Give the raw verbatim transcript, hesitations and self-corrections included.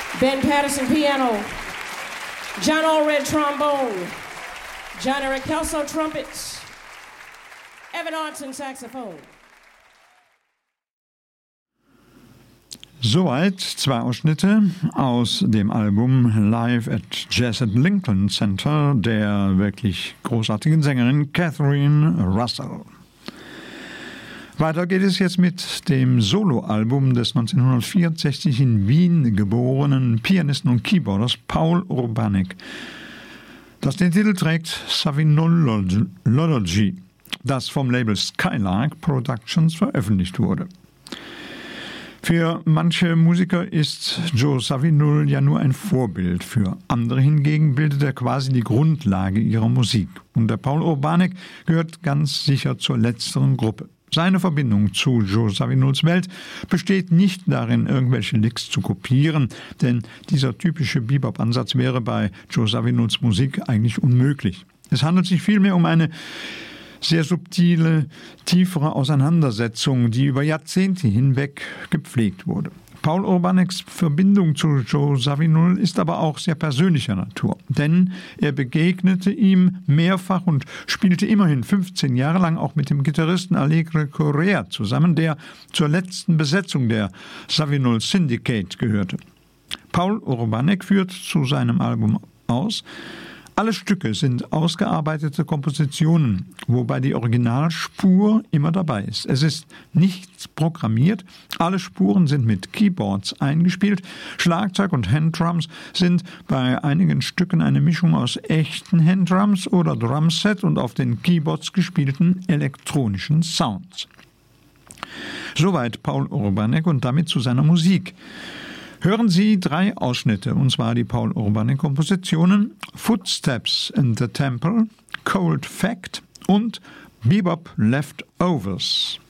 Ben Patterson piano, John Allred trombone, John Eric Kelso trumpets, Evan Arnson saxophone. Soweit zwei Ausschnitte aus dem Album Live at Jazz at Lincoln Center der wirklich großartigen Sängerin Catherine Russell. Weiter geht es jetzt mit dem Soloalbum des neunzehnhundertvierundsechzig in Wien geborenen Pianisten und Keyboarders Paul Urbanek, das den Titel trägt Savinology, das vom Label Skylark Productions veröffentlicht wurde. Für manche Musiker ist Joe Zawinul ja nur ein Vorbild, für andere hingegen bildet er quasi die Grundlage ihrer Musik. Und der Paul Urbanek gehört ganz sicher zur letzteren Gruppe. Seine Verbindung zu Joe Zawinuls Welt besteht nicht darin, irgendwelche Licks zu kopieren, denn dieser typische Bebop-Ansatz wäre bei Joe Zawinuls Musik eigentlich unmöglich. Es handelt sich vielmehr um eine sehr subtile, tiefere Auseinandersetzung, die über Jahrzehnte hinweg gepflegt wurde. Paul Urbaneks Verbindung zu Joe Zawinul ist aber auch sehr persönlicher Natur, denn er begegnete ihm mehrfach und spielte immerhin fünfzehn Jahre lang auch mit dem Gitarristen Alegre Correa zusammen, der zur letzten Besetzung der Zawinul Syndicate gehörte. Paul Urbanek führt zu seinem Album aus: Alle Stücke sind ausgearbeitete Kompositionen, wobei die Originalspur immer dabei ist. Es ist nichts programmiert, alle Spuren sind mit Keyboards eingespielt, Schlagzeug und Handdrums sind bei einigen Stücken eine Mischung aus echten Handdrums oder Drumset und auf den Keyboards gespielten elektronischen Sounds. Soweit Paul Urbanek und damit zu seiner Musik. Hören Sie drei Ausschnitte, und zwar die Paul Urbanek-Kompositionen Footsteps in the Temple, Cold Fact und Bebop Leftovers.